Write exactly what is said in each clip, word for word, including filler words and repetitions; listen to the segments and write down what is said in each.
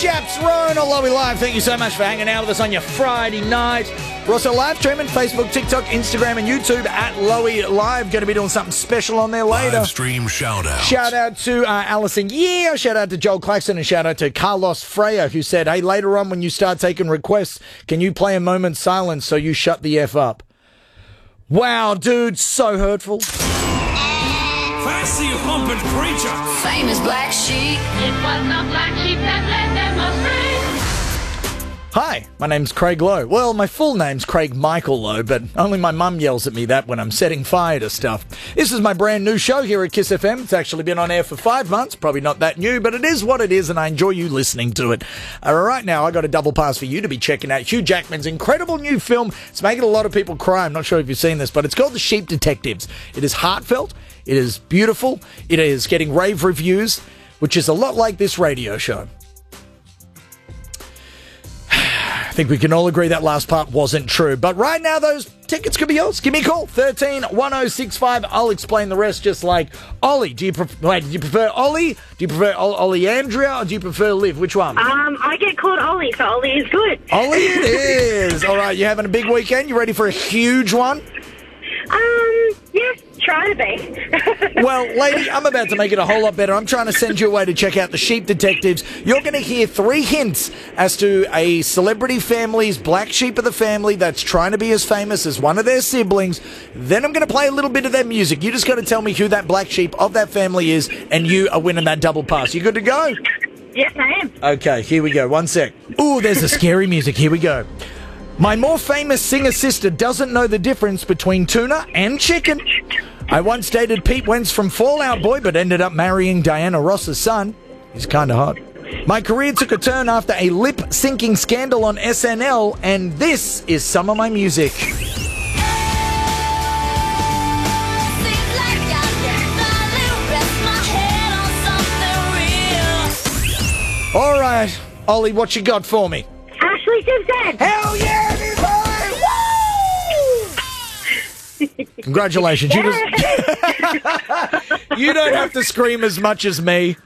chaps, Rowan on Lowy Live. Thank you so much for hanging out with us on your Friday night. We're also live streaming Facebook, TikTok, Instagram, and YouTube at Lowy Live. Going to be doing something special on there later. Live stream shout out. Shout out to uh, Alison Yeah. Shout out to Joel Claxton, and shout out to Carlos Freya, who said, hey, later on when you start taking requests, can you play a moment's silence so you shut the F up? Wow, dude, so hurtful. Fancy humping creature. Famous black sheep. It was the black sheep that led them astray. Hi, my name's Craig Lowe. Well, my full name's Craig Michael Lowe, but only my mum yells at me that when I'm setting fire to stuff. This is my brand new show here at Kiss F M. It's actually been on air for five months. Probably not that new, but it is what it is, and I enjoy you listening to it. Uh, right now, I got a double pass for you to be checking out Hugh Jackman's incredible new film. It's making a lot of people cry. I'm not sure if you've seen this, but it's called The Sheep Detectives. It is heartfelt. It is beautiful. It is getting rave reviews, which is a lot like this radio show. I think we can all agree that last part wasn't true. But right now, those tickets could be yours. Give me a call, thirteen one oh six five. I'll explain the rest just like Ollie. Do you, pref- wait, do you prefer Ollie? Do you prefer Ol- Ollie Andrea? Or do you prefer Liv? Which one? Um, I get called Ollie, so Ollie is good. Ollie it is. All right, you having a big weekend? You ready for a huge one? Um, yes, try to be. Well, lady, I'm about to make it a whole lot better. I'm trying to send you away to check out The Sheep Detectives. You're going to hear three hints as to a celebrity family's black sheep of the family that's trying to be as famous as one of their siblings. Then I'm going to play a little bit of their music. You just got to tell me who that black sheep of that family is, and you are winning that double pass. You good to go? Yes, I am. Okay, here we go. One sec. Ooh, there's the scary music. Here we go. My more famous singer-sister doesn't know the difference between tuna and chicken. I once dated Pete Wentz from Fall Out Boy, but ended up marrying Diana Ross's son. He's kind of hot. My career took a turn after a lip-syncing scandal on S N L, and this is some of my music. All right, Ollie, what you got for me? Ashley Simpson. Hell yeah, everybody! Woo! Congratulations. You, just... you don't have to scream as much as me.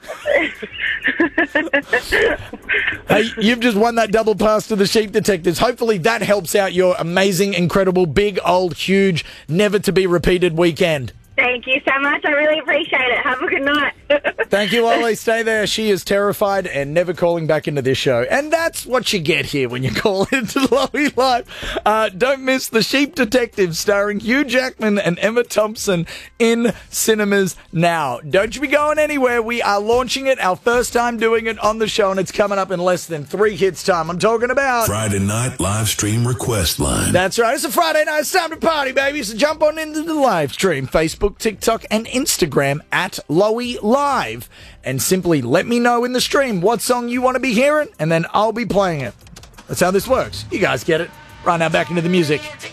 Hey, you've just won that double pass to The Sheep Detectives. Hopefully that helps out your amazing, incredible, big, old, huge, never-to-be-repeated weekend. Thank you so much. I really appreciate it. Have a good night. Thank you, Ollie. Stay there. She is terrified and never calling back into this show. And that's what you get here when you call into Lowy Live. Uh, don't miss The Sheep Detectives starring Hugh Jackman and Emma Thompson in cinemas now. Don't you be going anywhere. We are launching it, our first time doing it on the show, and it's coming up in less than three hits time. I'm talking about Friday night live stream request line. That's right. It's a Friday night. It's time to party, baby. So jump on into the live stream. Facebook, TikTok, and Instagram at Lowy Live. And simply let me know in the stream what song you want to be hearing, and then I'll be playing it. That's how this works. You guys get it. Right now, back into the music.